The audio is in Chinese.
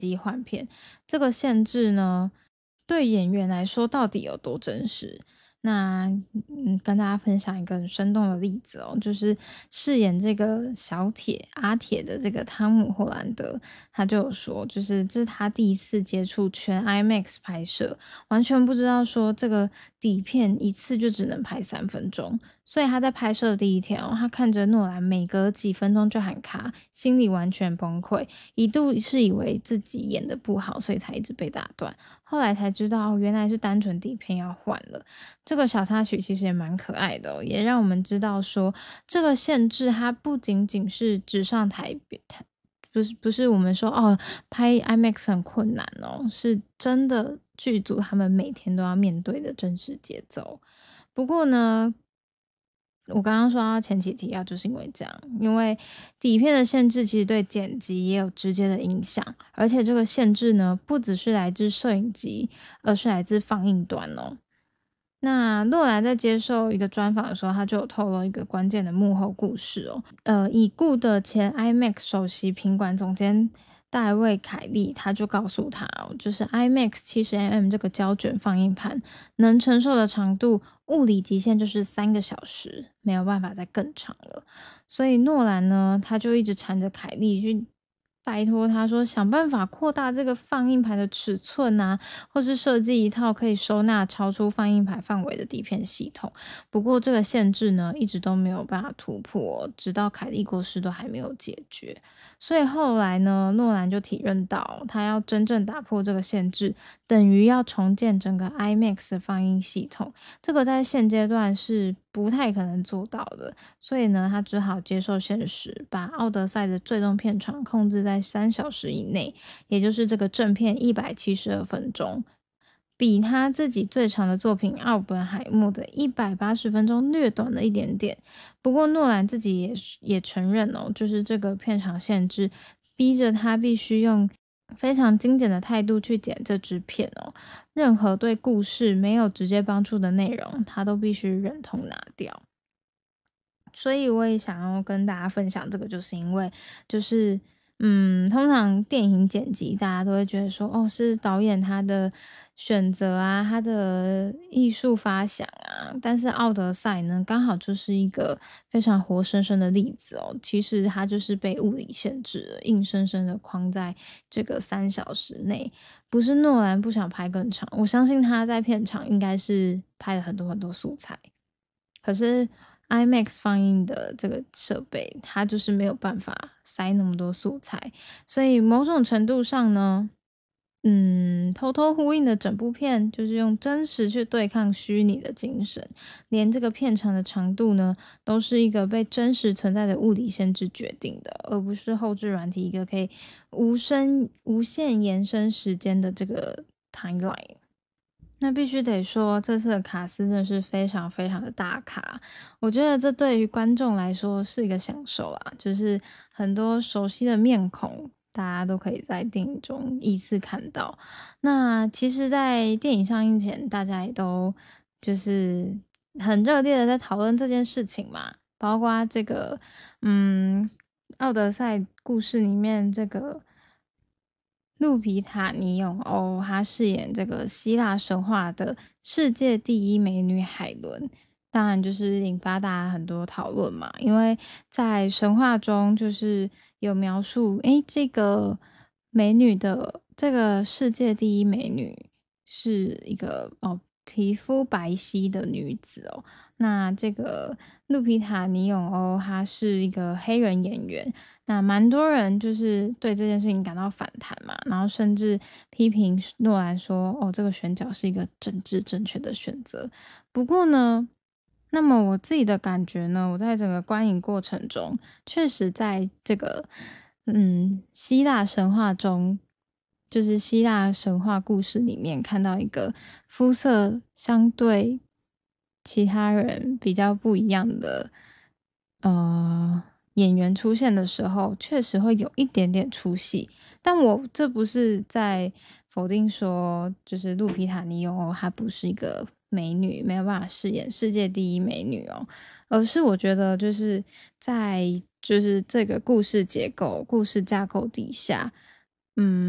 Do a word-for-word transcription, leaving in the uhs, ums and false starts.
机换片，这个限制呢，对演员来说到底有多真实？那嗯，跟大家分享一个很生动的例子哦，就是饰演这个小铁阿铁的这个汤姆·霍兰德，他就有说，就是这是他第一次接触全 IMAX 拍摄，完全不知道说这个底片一次就只能拍三分钟，所以他在拍摄的第一天哦，他看着诺兰每隔几分钟就喊卡，心里完全崩溃，一度是以为自己演的不好，所以才一直被打断。后来才知道，原来是单纯底片要换了。这个小插曲其实也蛮可爱的哦，也让我们知道说，这个限制它不仅仅是纸上台台，不是不是我们说哦拍 IMAX 很困难哦，是真的剧组他们每天都要面对的真实节奏。不过呢，我刚刚说到前期提要，就是因为这样，因为底片的限制其实对剪辑也有直接的影响，而且这个限制呢，不只是来自摄影机，而是来自放映端哦。那诺兰在接受一个专访的时候，他就有透露一个关键的幕后故事哦。呃，已故的前 IMAX 首席品管总监戴维·凯利，他就告诉他哦，就是 IMAX 七十 mm 这个胶卷放映盘能承受的长度，物理极限就是三个小时，没有办法再更长了。所以诺兰呢，他就一直缠着凯利去拜托他说，想办法扩大这个放映盘的尺寸啊，或是设计一套可以收纳超出放映盘范围的底片系统。不过这个限制呢，一直都没有办法突破，直到凯利过世都还没有解决。所以后来呢，诺兰就体认到，他要真正打破这个限制，等于要重建整个 IMAX 的放映系统。这个在现阶段是不太可能做到的，所以呢，他只好接受现实，把《奥德赛》的最终片长控制在三小时以内，也就是这个正片一百七十二分钟。比他自己最长的作品《奥本海默》的一百八十分钟略短了一点点。不过诺兰自己也也承认哦，就是这个片长限制逼着他必须用非常精简的态度去剪这支片哦，任何对故事没有直接帮助的内容，他都必须忍痛拿掉。所以我也想要跟大家分享这个，就是因为就是嗯，通常电影剪辑大家都会觉得说，哦，是导演他的选择啊，他的艺术发想啊，但是《奥德赛》呢，刚好就是一个非常活生生的例子哦。其实它就是被物理限制了，硬生生的框在这个三小时内。不是诺兰不想拍更长，我相信他在片场应该是拍了很多很多素材，可是 IMAX 放映的这个设备，它就是没有办法塞那么多素材，所以某种程度上呢，嗯，偷偷呼应的整部片就是用真实去对抗虚拟的精神，连这个片长的长度呢，都是一个被真实存在的物理限制决定的，而不是后置软体一个可以无声无限延伸时间的这个 timeline。那必须得说，这次的卡司真的是非常非常的大咖，我觉得这对于观众来说是一个享受啦，就是很多熟悉的面孔，大家都可以在电影中依次看到。那其实在电影上映前，大家也都就是很热烈的在讨论这件事情嘛，包括这个嗯奥德赛故事里面这个路皮塔尼永欧，她饰演这个希腊神话的世界第一美女海伦，当然就是引发大家很多讨论嘛。因为在神话中，就是有描述，诶，这个美女的这个世界第一美女是一个哦皮肤白皙的女子哦。那这个路皮塔尼永欧，她是一个黑人演员。那蛮多人就是对这件事情感到反弹嘛，然后甚至批评诺兰说，哦，这个选角是一个政治正确的选择。不过呢，那么我自己的感觉呢，我在整个观影过程中，确实在这个嗯希腊神话中，就是希腊神话故事里面看到一个肤色相对其他人比较不一样的呃演员出现的时候，确实会有一点点出戏。但我这不是在否定说，就是路皮塔尼欧她不是一个美女，没有办法饰演世界第一美女哦，而是我觉得就是在就是这个故事结构、故事架构底下，嗯。